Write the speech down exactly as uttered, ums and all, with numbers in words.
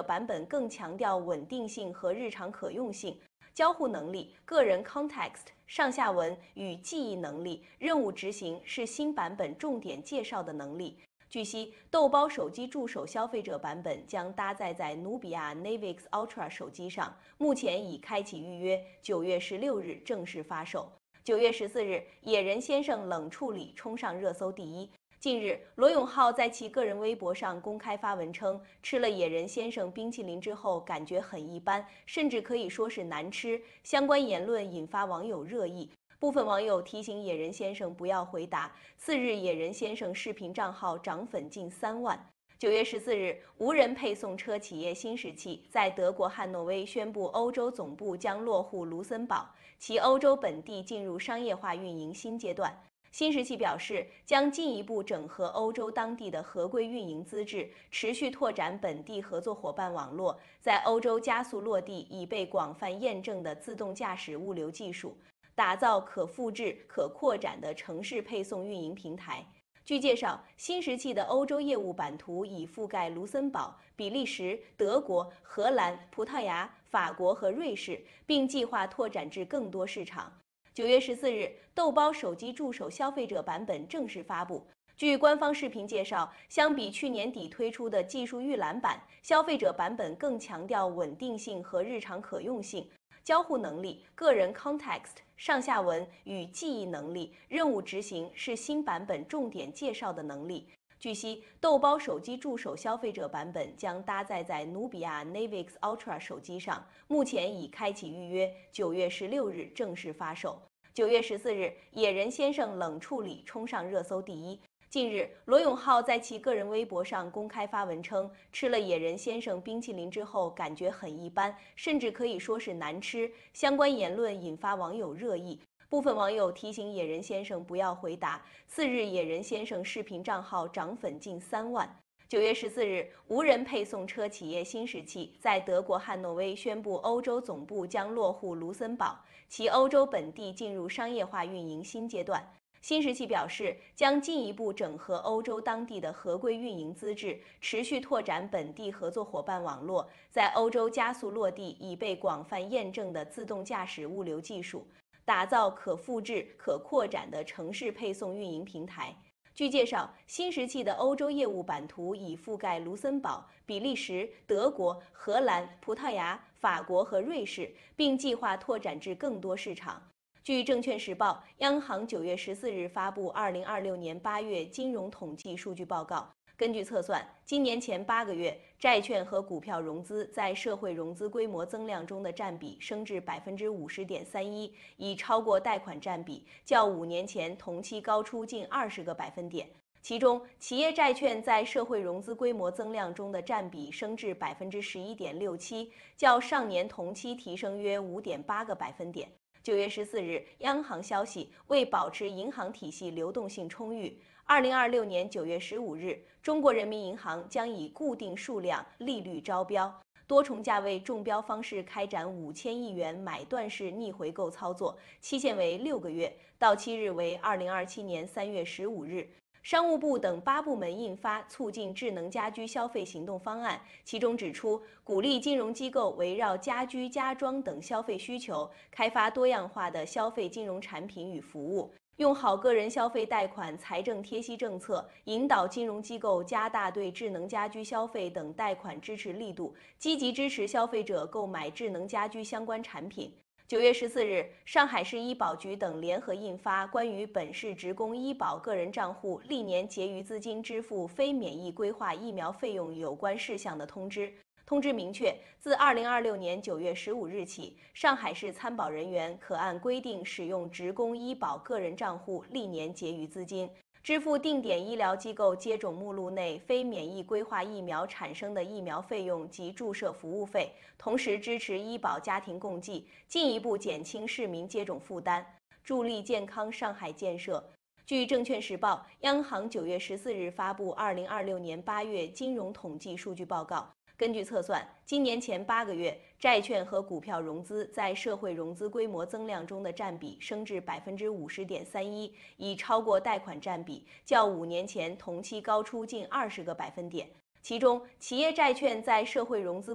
版本更强调稳定性和日常可用性。交互能力、个人 context、上下文与记忆能力、任务执行是新版本重点介绍的能力。据悉，豆包手机助手消费者版本将搭载在努比亚 Navix Ultra 手机上，目前已开启预约，九月十六日正式发售。九月十四日，野人先生冷处理冲上热搜第一。近日，罗永浩在其个人微博上公开发文称，吃了野人先生冰淇淋之后感觉很一般，甚至可以说是难吃。相关言论引发网友热议，部分网友提醒野人先生不要回答。次日，野人先生视频账号涨粉近三万。九月十四日，无人配送车企业新石器在德国汉诺威宣布，欧洲总部将落户卢森堡，其欧洲本地进入商业化运营新阶段。新石器表示，将进一步整合欧洲当地的合规运营资质，持续拓展本地合作伙伴网络，在欧洲加速落地已被广泛验证的自动驾驶物流技术，打造可复制、可扩展的城市配送运营平台。据介绍，新石器的欧洲业务版图已覆盖卢森堡、比利时、德国、荷兰、葡萄牙、法国和瑞士，并计划拓展至更多市场。九月十四日，豆包手机助手消费者版本正式发布。据官方视频介绍，相比去年底推出的技术预览版，消费者版本更强调稳定性和日常可用性。交互能力、个人 context、上下文与记忆能力、任务执行是新版本重点介绍的能力。据悉，豆包手机助手消费者版本将搭载在努比亚 Navix Ultra 手机上，目前已开启预约，九月十六日正式发售。九月十四日，野人先生冷处理冲上热搜第一。近日，罗永浩在其个人微博上公开发文称，吃了野人先生冰淇淋之后感觉很一般，甚至可以说是难吃。相关言论引发网友热议，部分网友提醒野人先生不要回答。次日，野人先生视频账号涨粉近三万。九月十四日，无人配送车企业新石器在德国汉诺威宣布，欧洲总部将落户卢森堡，其欧洲本地进入商业化运营新阶段。新石器表示，将进一步整合欧洲当地的合规运营资质，持续拓展本地合作伙伴网络，在欧洲加速落地已被广泛验证的自动驾驶物流技术，打造可复制、可扩展的城市配送运营平台。据介绍，新石器的欧洲业务版图已覆盖卢森堡、比利时、德国、荷兰、葡萄牙、法国和瑞士，并计划拓展至更多市场。据证券时报，央行九月十四日发布二零二六年八月金融统计数据报告。根据测算，今年前八个月，债券和股票融资在社会融资规模增量中的占比升至百分之五十点三一，已超过贷款占比，较五年前同期高出近二十个百分点。其中，企业债券在社会融资规模增量中的占比升至百分之十一点六七，较上年同期提升约五点八个百分点。九月十四日，央行消息，为保持银行体系流动性充裕，二零二六年九月十五日，中国人民银行将以固定数量、利率招标、多重价位中标方式开展五千亿元买断式逆回购操作，期限为六个月，到期日为二零二七年三月十五日。商务部等八部门印发促进智能家居消费行动方案，其中指出，鼓励金融机构围绕家居、家装等消费需求，开发多样化的消费金融产品与服务，用好个人消费贷款财政贴息政策，引导金融机构加大对智能家居消费等贷款支持力度，积极支持消费者购买智能家居相关产品。九月十四日，上海市医保局等联合印发关于本市职工医保个人账户历年结余资金支付非免疫规划疫苗费用有关事项的通知。通知明确，自二零二六年九月十五日起，上海市参保人员可按规定使用职工医保个人账户历年结余资金，支付定点医疗机构接种目录内非免疫规划疫苗产生的疫苗费用及注射服务费，同时支持医保家庭共济，进一步减轻市民接种负担，助力健康上海建设。据证券时报，央行九月十四日发布二零二六年八月金融统计数据报告。根据测算，今年前八个月，债券和股票融资在社会融资规模增量中的占比升至百分之五十点三一，已超过贷款占比，较五年前同期高出近二十个百分点。其中，企业债券在社会融资